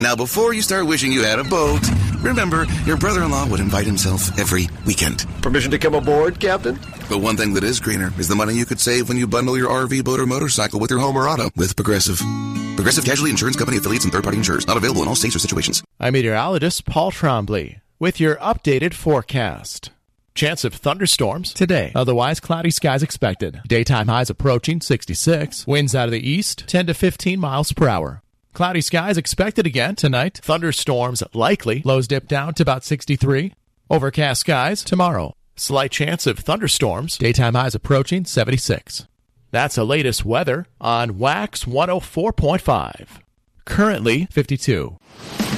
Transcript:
Now, before you start wishing you had a boat, remember, your brother-in-law would invite himself every weekend. Permission to come aboard, Captain? But one thing that is greener is the money you could save when you bundle your RV, boat, or motorcycle with your home or auto with Progressive. Progressive Casualty Insurance Company affiliates and third-party insurers. Not available in all states or situations. I'm meteorologist Paul Trombley with your updated forecast. Chance of thunderstorms today. Otherwise, cloudy skies expected. Daytime highs approaching 66. Winds out of the east, 10 to 15 miles per hour. Cloudy skies expected again tonight. Thunderstorms likely. Lows dip down to about 63. Overcast skies tomorrow. Slight chance of thunderstorms. Daytime highs approaching 76. That's the latest weather on Wax 104.5. Currently 52.